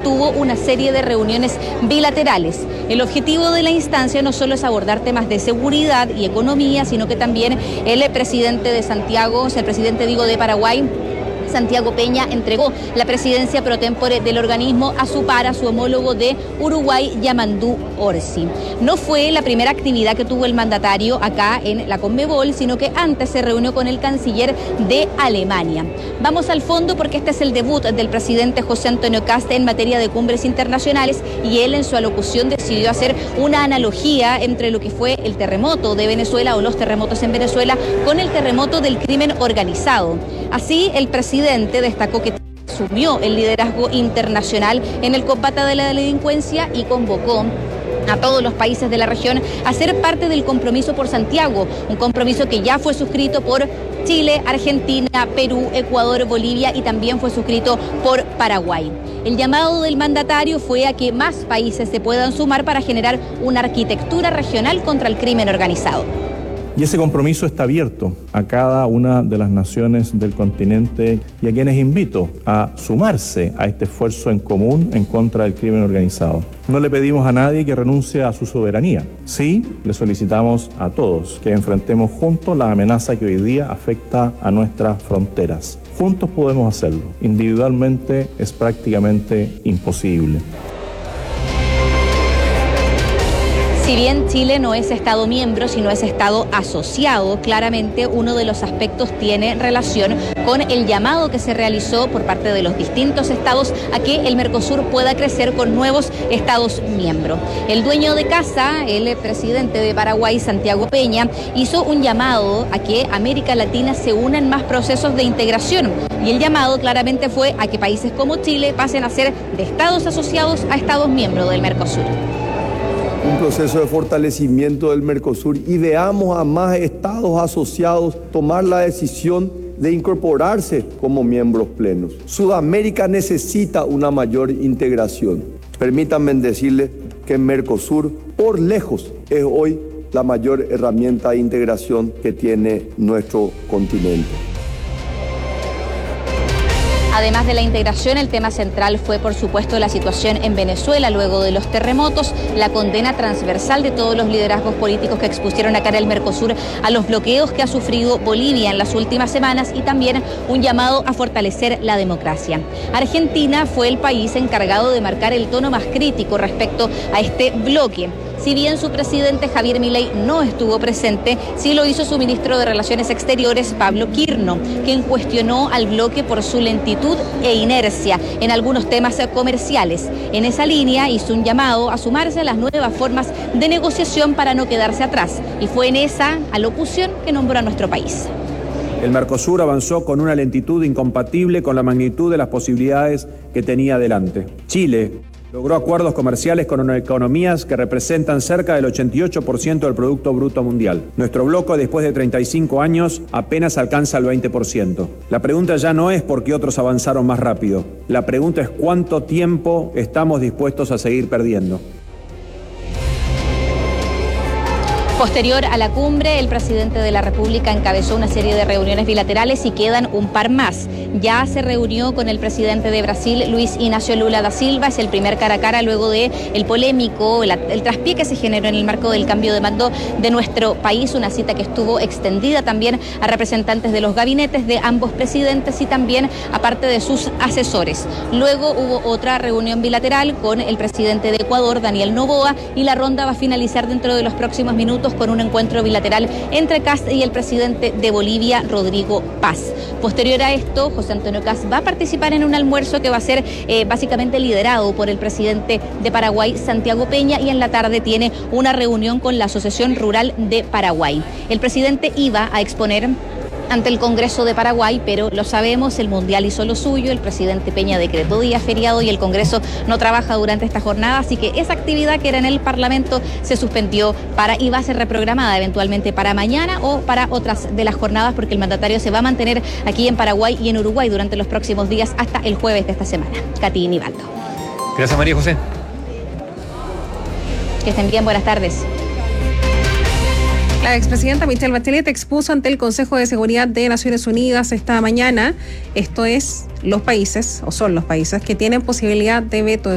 sostuvo una serie de reuniones bilaterales. El objetivo de la instancia no solo es abordar temas de seguridad y economía, sino que también el presidente de Paraguay, Santiago Peña, entregó la presidencia pro tempore del organismo a su homólogo de Uruguay, Yamandú Orsi. No fue la primera actividad que tuvo el mandatario acá en la Conmebol, sino que antes se reunió con el canciller de Alemania. Vamos al fondo porque este es el debut del presidente José Antonio Kast en materia de cumbres internacionales, y él en su alocución decidió hacer una analogía entre lo que fue el terremoto de Venezuela o los terremotos en Venezuela con el terremoto del crimen organizado. Así, el presidente destacó que asumió el liderazgo internacional en el combate de la delincuencia y convocó a todos los países de la región a ser parte del compromiso por Santiago, un compromiso que ya fue suscrito por Chile, Argentina, Perú, Ecuador, Bolivia y también fue suscrito por Paraguay. El llamado del mandatario fue a que más países se puedan sumar para generar una arquitectura regional contra el crimen organizado. Y ese compromiso está abierto a cada una de las naciones del continente y a quienes invito a sumarse a este esfuerzo en común en contra del crimen organizado. No le pedimos a nadie que renuncie a su soberanía. Sí, le solicitamos a todos que enfrentemos juntos la amenaza que hoy día afecta a nuestras fronteras. Juntos podemos hacerlo. Individualmente es prácticamente imposible. Si bien Chile no es Estado miembro, sino es Estado asociado, claramente uno de los aspectos tiene relación con el llamado que se realizó por parte de los distintos estados a que el Mercosur pueda crecer con nuevos Estados miembros. El dueño de casa, el presidente de Paraguay, Santiago Peña, hizo un llamado a que América Latina se una en más procesos de integración. Y el llamado claramente fue a que países como Chile pasen a ser de estados asociados a estados miembros del Mercosur. Un proceso de fortalecimiento del Mercosur y veamos a más estados asociados tomar la decisión de incorporarse como miembros plenos. Sudamérica necesita una mayor integración. Permítanme decirles que Mercosur, por lejos, es hoy la mayor herramienta de integración que tiene nuestro continente. Además de la integración, el tema central fue, por supuesto, la situación en Venezuela luego de los terremotos, la condena transversal de todos los liderazgos políticos que expusieron acá en el Mercosur a los bloqueos que ha sufrido Bolivia en las últimas semanas y también un llamado a fortalecer la democracia. Argentina fue el país encargado de marcar el tono más crítico respecto a este bloque. Si bien su presidente Javier Milei no estuvo presente, sí lo hizo su ministro de Relaciones Exteriores, Pablo Quirno, quien cuestionó al bloque por su lentitud e inercia en algunos temas comerciales. En esa línea hizo un llamado a sumarse a las nuevas formas de negociación para no quedarse atrás. Y fue en esa alocución que nombró a nuestro país. El Mercosur avanzó con una lentitud incompatible con la magnitud de las posibilidades que tenía adelante. Chile logró acuerdos comerciales con economías que representan cerca del 88% del Producto Bruto Mundial. Nuestro bloque, después de 35 años, apenas alcanza el 20%. La pregunta ya no es por qué otros avanzaron más rápido. La pregunta es cuánto tiempo estamos dispuestos a seguir perdiendo. Posterior a la cumbre, el presidente de la República encabezó una serie de reuniones bilaterales y quedan un par más. Ya se reunió con el presidente de Brasil, Luis Inácio Lula da Silva, es el primer cara a cara luego de el polémico, el traspié que se generó en el marco del cambio de mando de nuestro país, una cita que estuvo extendida también a representantes de los gabinetes de ambos presidentes y también a parte de sus asesores. Luego hubo otra reunión bilateral con el presidente de Ecuador, Daniel Noboa, y la ronda va a finalizar dentro de los próximos minutos con un encuentro bilateral entre Kast y el presidente de Bolivia, Rodrigo Paz. Posterior a esto, José Antonio Kast va a participar en un almuerzo que va a ser básicamente liderado por el presidente de Paraguay, Santiago Peña, y en la tarde tiene una reunión con la Asociación Rural de Paraguay. El presidente iba a exponer ante el Congreso de Paraguay, pero lo sabemos, el Mundial hizo lo suyo, el presidente Peña decretó día feriado y el Congreso no trabaja durante esta jornada, así que esa actividad que era en el Parlamento se suspendió y va a ser reprogramada eventualmente para mañana o para otras de las jornadas, porque el mandatario se va a mantener aquí en Paraguay y en Uruguay durante los próximos días hasta el jueves de esta semana. Katy y Nivaldo. Gracias, María José. Que estén bien, buenas tardes. La expresidenta Michelle Bachelet expuso ante el Consejo de Seguridad de Naciones Unidas esta mañana, esto es los países, o son los países, que tienen posibilidad de veto